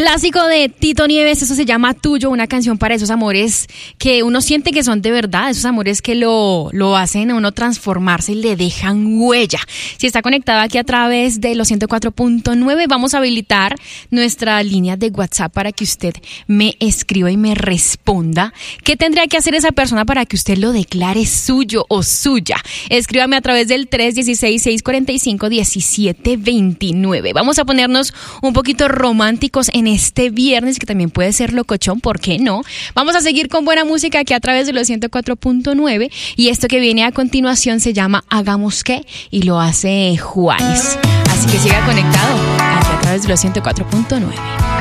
Clásico de Tito Nieves, eso se llama Tuyo, una canción para esos amores que uno siente que son de verdad, esos amores que lo hacen a uno transformarse y le dejan huella. Si está conectado aquí a través de los 104.9, vamos a habilitar nuestra línea de WhatsApp para que usted me escriba y me responda. ¿Qué tendría que hacer esa persona para que usted lo declare suyo o suya? Escríbame a través del 316-645-1729. Vamos a ponernos un poquito románticos en este viernes, que también puede ser locochón, ¿por qué no? Vamos a seguir con buena música aquí a través de los 104.9 y esto que viene a continuación se llama Hagamos Qué y lo hace Juanes. Así que siga conectado aquí a través de los 104.9.